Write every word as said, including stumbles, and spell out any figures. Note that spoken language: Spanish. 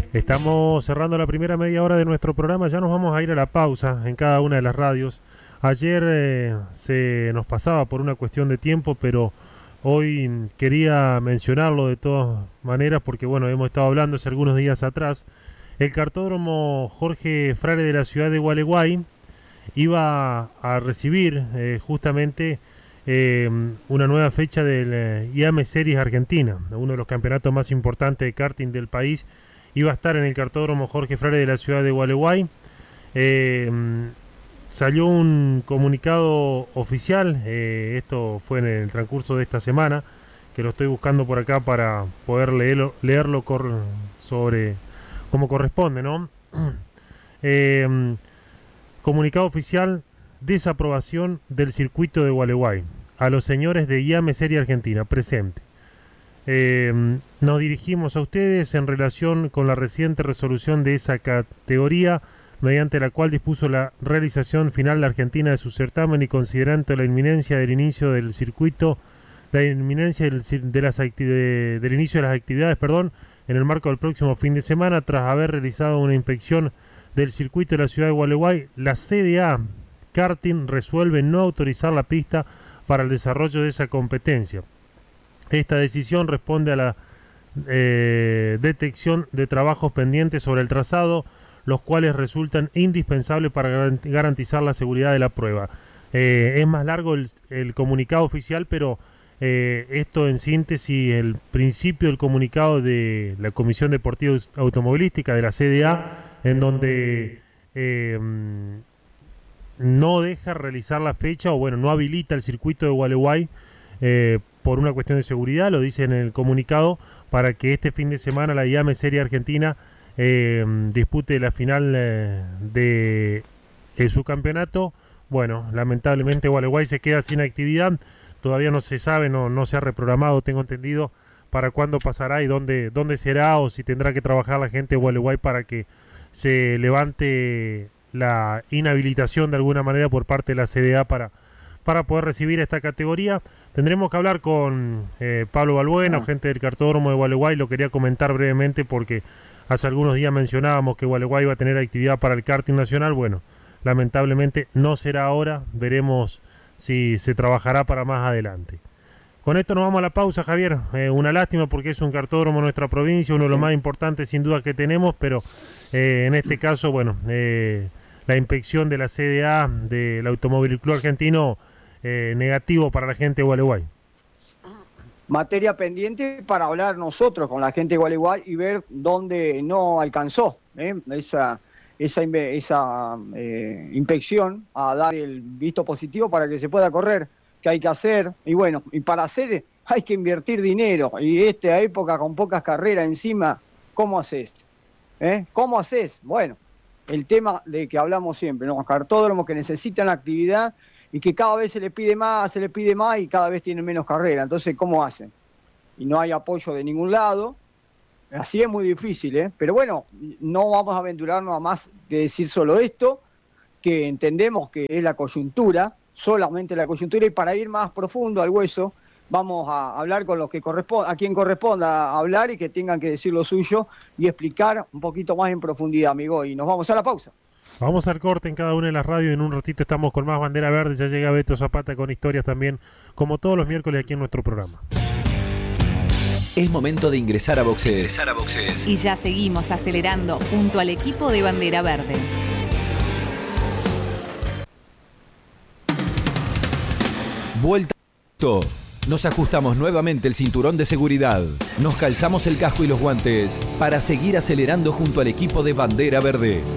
Estamos cerrando la primera media hora de nuestro programa, ya nos vamos a ir a la pausa en cada una de las radios. Ayer eh, se nos pasaba por una cuestión de tiempo, pero hoy quería mencionarlo de todas maneras porque bueno, hemos estado hablando hace algunos días atrás. El cartódromo Jorge Frare de la ciudad de Gualeguay iba a recibir eh, justamente eh, una nueva fecha del eh, I A M Series Argentina, uno de los campeonatos más importantes de karting del país. Iba a estar en el cartódromo Jorge Frare de la ciudad de Gualeguay. Eh, salió un comunicado oficial, eh, esto fue en el transcurso de esta semana, que lo estoy buscando por acá para poder leerlo, leerlo cor sobre como corresponde, ¿no? eh, comunicado oficial, desaprobación del circuito de Gualeguay a los señores de I A M Series Argentina, presente. Eh, nos dirigimos a ustedes en relación con la reciente resolución de esa categoría, mediante la cual dispuso la realización final de Argentina de su certamen y considerando la inminencia del inicio del circuito, la inminencia del, de las de, del inicio de las actividades, perdón, en el marco del próximo fin de semana, tras haber realizado una inspección del circuito de la ciudad de Gualeguay, la C D A Karting resuelve no autorizar la pista para el desarrollo de esa competencia. Esta decisión responde a la eh, detección de trabajos pendientes sobre el trazado, los cuales resultan indispensables para garantizar la seguridad de la prueba. Eh, es más largo el, el comunicado oficial, pero eh, esto en síntesis, el principio del comunicado de la Comisión Deportiva Automovilística de la C D A, en donde eh, no deja realizar la fecha, o bueno, no habilita el circuito de Gualeguay, eh, por una cuestión de seguridad, lo dice en el comunicado, para que este fin de semana la I A M Series Argentina eh, dispute la final eh, de eh, su campeonato. Bueno, lamentablemente Gualeguay se queda sin actividad, todavía no se sabe, no, no se ha reprogramado, tengo entendido, para cuándo pasará y dónde, dónde será, o si tendrá que trabajar la gente de Gualeguay para que se levante la inhabilitación de alguna manera por parte de la C D A para, para poder recibir esta categoría. Tendremos que hablar con eh, Pablo Balbuena, gente del cartódromo de Gualeguay. Lo quería comentar brevemente porque hace algunos días mencionábamos que Gualeguay iba a tener actividad para el karting nacional. Bueno, lamentablemente no será ahora, veremos si se trabajará para más adelante. Con esto nos vamos a la pausa, Javier. Eh, una lástima porque es un cartódromo en nuestra provincia, uno de los más importantes sin duda que tenemos, pero eh, en este caso, bueno, eh, la inspección de la C D A del Automóvil Club Argentino, eh, negativo para la gente de Gualeguay. Materia pendiente para hablar nosotros con la gente de Gualeguay y ver dónde no alcanzó ¿eh? esa, esa, esa eh, inspección a dar el visto positivo para que se pueda correr, que hay que hacer, y bueno, y para hacer hay que invertir dinero, y esta época con pocas carreras encima, ¿cómo haces? ¿Eh? ¿Cómo haces? Bueno, el tema de que hablamos siempre, ¿no? Los cartódromos que necesitan actividad y que cada vez se le pide más, se le pide más y cada vez tienen menos carrera. Entonces, ¿cómo hacen? Y no hay apoyo de ningún lado. Así es muy difícil, ¿eh? Pero bueno, no vamos a aventurarnos a más que decir solo esto, que entendemos que es la coyuntura, solamente la coyuntura, y para ir más profundo al hueso, vamos a hablar con los que corresponda, a quien corresponda hablar y que tengan que decir lo suyo y explicar un poquito más en profundidad, amigo. Y nos vamos a la pausa. Vamos al corte en cada una de las radios y en un ratito estamos con más Bandera Verde. Ya llega Beto Zapata con historias también, como todos los miércoles aquí en nuestro programa. Es momento de ingresar a boxes. Ingresar a boxes. Y ya seguimos acelerando junto al equipo de Bandera Verde. Vuelta. Nos ajustamos nuevamente el cinturón de seguridad. Nos calzamos el casco y los guantes para seguir acelerando junto al equipo de Bandera Verde.